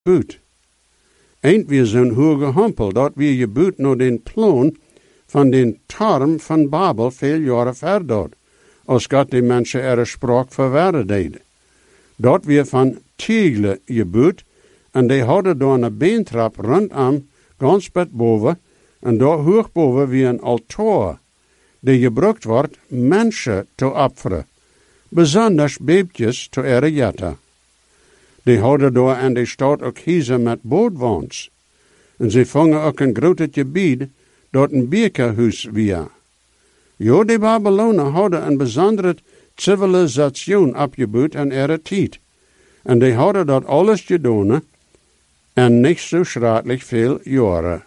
buurt. Eind weer zo'n hoge hampel, dat weer je buurt naar den plan van den Turm van Babel veel jaren verder, als God de mensen er spraak verwerden deed. Dat weer van tegelen je buurt, en die hadden door een beentrap rondom, ganz bet boven, en daar hoog boven weer een altaar, die gebruikt wordt mensen te offeren, besonders beepjes te ere. Die hadden door en die stad ook huizen met bootwaans. En ze vangen ook een groot gebied dat een bekerhuis weer. Ja, die Babylonen hadden een bijzondere civilisatie opgebouwd in ihre tijd. En die hadden dat alles gedaan en niet zo schrikkelijk veel jaren.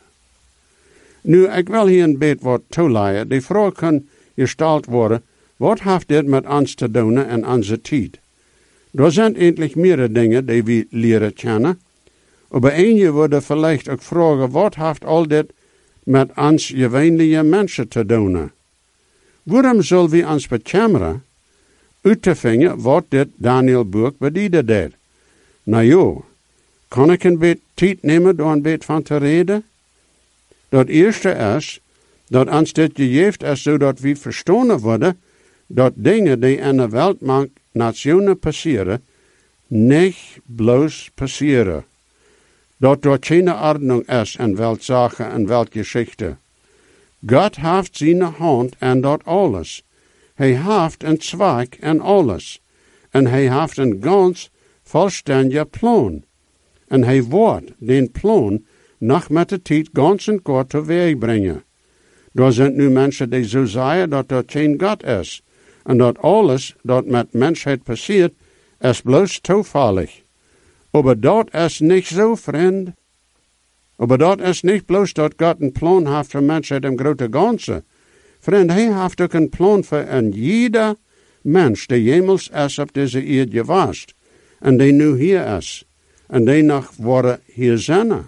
Nu, ik wil hier een beetje wat toeleiden. Die vraag kan gesteld worden, wat heeft dit met ons te doen in onze tijd? Er zijn eindelijk meerdere dingen die we leren kennen. Maar een worden vielleicht ook vragen, wat heeft al dit met ons gewöhnliche mensen te doen? Waarom zullen we ons bekemmeren uit te vinden wat dit Daniel-boek bedienen deed? Nou ja, kan ik een beetje tijd nemen door een beetje van te reden? Dat eerste is, dat ons dit gegeven is, zodat we verstaan worden, dat dingen die in de wereld nationen passeren, niet bloos passeren. Dat er geen ordnung is in weltzaken en weltgeschichten. God heeft zijn hand in dat alles. Hij heeft een zweig in alles. En hij heeft een ganz vollständiger plan. En hij wordt den plan nog met de tijd ganz en kort teweeg brengen. Er zijn nu mensen die zo zeggen dat er geen God is. En dat alles dat met mensheid passiert, is bloos toevallig. Maar dat is niet zo, vriend. Maar dat is niet bloos dat God een plan heeft voor mensheid im grote ganze. Vriend, hij heeft ook een plan voor een jeder mens die jemals is op deze aarde geweest. En die nu hier is. En die nog worden hier zijn.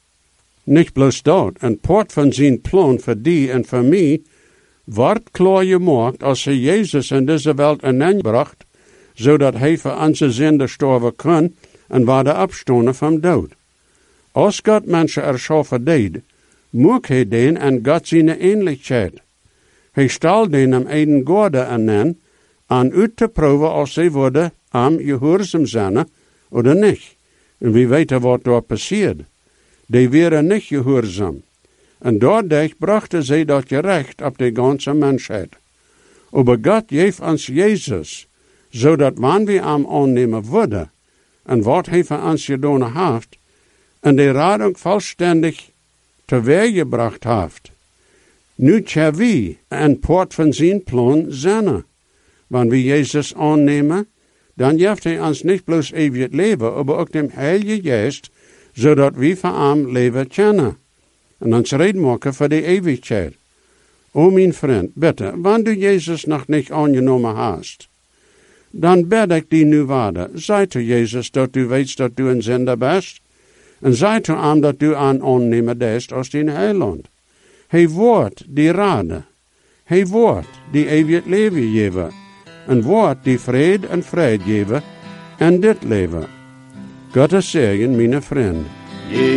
Niet bloos dat. Een part van zijn plan voor die en voor mij wordt klaar gemaakt als hij Jezus in deze wereld inbracht, zodat hij voor onze zonde sterven kan en worden opstaan van dood. Als God mensen erschaffen deed, moet hij den en God zijn ähnlichkeit. Hij stal den am eigen gorde aan uit te proeven als zij worden am gehoorzaam zijn of niet. En wie weet wat daar passiert. Die waren niet gehoorzaam. En doordat brachten zij dat gerecht op de ganze mensheid. Maar God geeft ons Jezus, zodat wanneer we hem aannemen worden, en wat hij voor ons gedaan heeft, en de radung vollständig teweeggebracht heeft. Nu tja wie een poort van zijn plan zijn. Wanneer we Jezus aannemen, dan geeft hij ons niet bloos eeuwig leven, maar ook dem Heilige Geest, zodat we van hem leven kennen. En ons reden maken voor de eeuwigheid. O mijn vriend, bitte, wanneer du Jezus nog niet aangenomen hast, dan bid ik die nu waarde. Zei to Jezus dat du weet dat du een zender bent, en zei to hem dat du aannemen bent als die heiland. Hij wordt die rade. Hij wordt die eeuwig leven geven. En wordt die vrede en vrijheid geven en dit leven. God is zegen, mijn vriend.